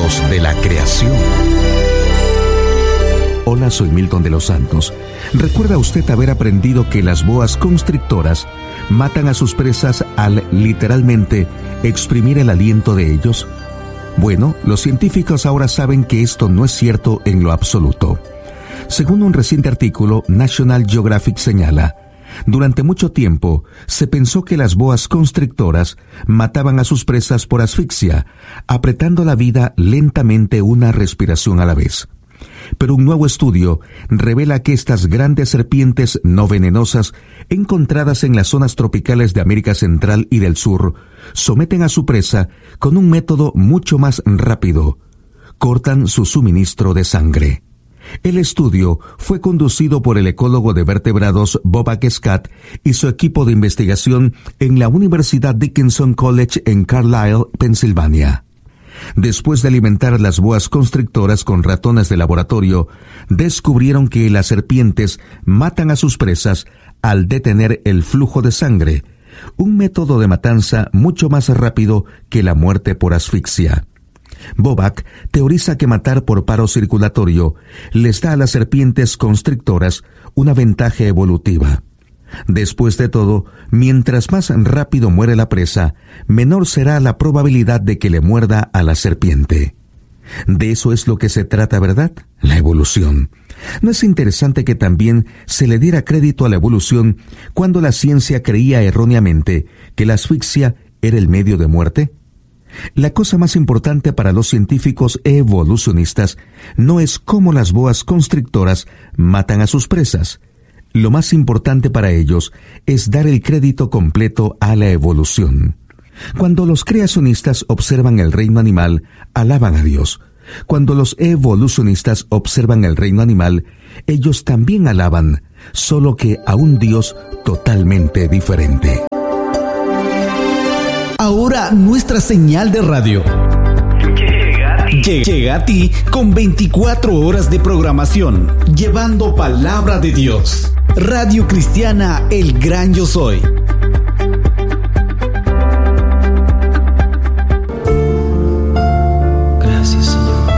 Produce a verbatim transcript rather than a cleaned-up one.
Dios de la creación. Hola, soy Milton de los Santos. ¿Recuerda usted haber aprendido que las boas constrictoras matan a sus presas al, literalmente, exprimir el aliento de ellos? Bueno, los científicos ahora saben que esto no es cierto en lo absoluto. Según un reciente artículo, National Geographic señala: durante mucho tiempo se pensó que las boas constrictoras mataban a sus presas por asfixia, apretando la vida lentamente una respiración a la vez. Pero un nuevo estudio revela que estas grandes serpientes no venenosas, encontradas en las zonas tropicales de América Central y del Sur, someten a su presa con un método mucho más rápido: cortan su suministro de sangre. El estudio fue conducido por el ecólogo de vertebrados Bobak Scott y su equipo de investigación en la Universidad Dickinson College en Carlisle, Pensilvania. Después de alimentar las boas constrictoras con ratones de laboratorio, descubrieron que las serpientes matan a sus presas al detener el flujo de sangre, un método de matanza mucho más rápido que la muerte por asfixia. Bobak teoriza que matar por paro circulatorio les da a las serpientes constrictoras una ventaja evolutiva. Después de todo, mientras más rápido muere la presa, menor será la probabilidad de que le muerda a la serpiente. De eso es lo que se trata, ¿verdad? La evolución. ¿No es interesante que también se le diera crédito a la evolución cuando la ciencia creía erróneamente que la asfixia era el medio de muerte? La cosa más importante para los científicos evolucionistas no es cómo las boas constrictoras matan a sus presas. Lo más importante para ellos es dar el crédito completo a la evolución. Cuando los creacionistas observan el reino animal, alaban a Dios. Cuando los evolucionistas observan el reino animal, ellos también alaban, solo que a un Dios totalmente diferente. Ahora nuestra señal de radio llega a ti, llega a ti con veinticuatro horas de programación, llevando palabra de Dios. Radio Cristiana El Gran Yo Soy,